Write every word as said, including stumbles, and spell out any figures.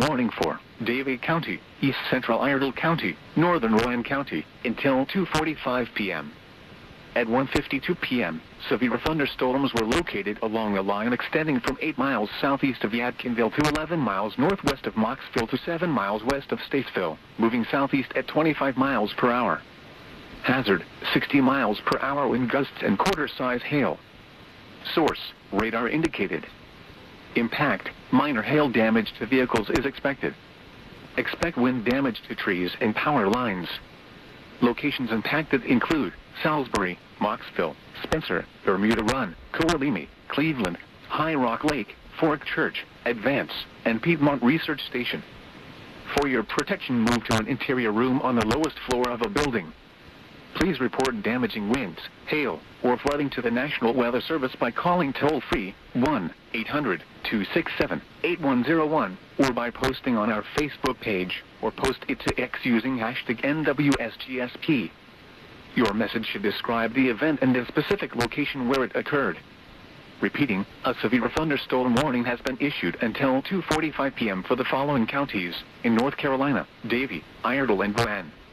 warning for Davie County, East Central Iredell County, Northern Rowan County, until two forty-five p m At one fifty-two p m, severe thunderstorms were located along a line extending from eight miles southeast of Yadkinville to eleven miles northwest of Moxville to seven miles west of Statesville, moving southeast at twenty-five miles per hour. Hazard, sixty miles per hour wind gusts and quarter-size hail. Source, radar indicated. Impact, minor hail damage to vehicles is expected. Expect wind damage to trees and power lines. Locations impacted include Salisbury, Moxville, Spencer, Bermuda Run, Coalimi, Cleveland, High Rock Lake, Fork Church, Advance, and Piedmont Research Station. For your protection, move to an interior room on the lowest floor of a building. Please report damaging winds, hail, or flooding to the National Weather Service by calling toll-free one eight hundred, two six seven, eight one zero one or by posting on our Facebook page, or post it to X using hashtag N W S G S P. Your message should describe the event and the specific location where it occurred. Repeating, a severe thunderstorm warning has been issued until two forty-five p m for the following counties in North Carolina: Davie, Iredell, and Rowan.